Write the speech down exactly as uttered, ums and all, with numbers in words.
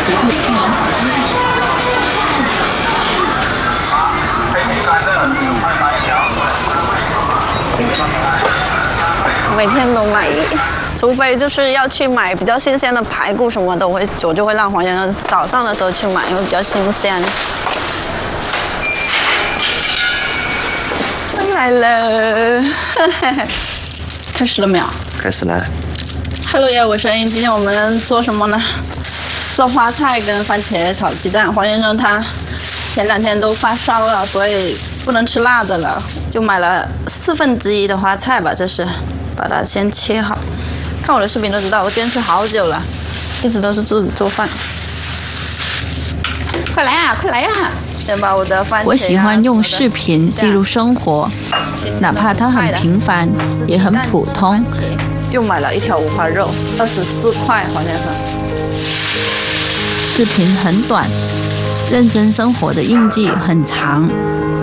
每天都买，除非就是要去买比较新鲜的排骨什么的，我会我就会让黄先生早上的时候去买，因为比较新鲜。来了，开始了没有？ 开始了。 Hello 呀，我是恩，今天我们做什么呢？做花菜跟番茄炒鸡蛋。黄先生他前两天都发烧了，所以不能吃辣的了，就买了四分之一的花菜吧，这是。把它先切好，看我的视频都知道，我坚持好久了，一直都是自己做饭。快来呀，快来呀！先把我的番茄。 我喜欢用视频记录生活，哪怕它很平凡，也很普通。 又买了一条五花肉，二十四块，黄先生。 视频很短，认真生活的印记很长。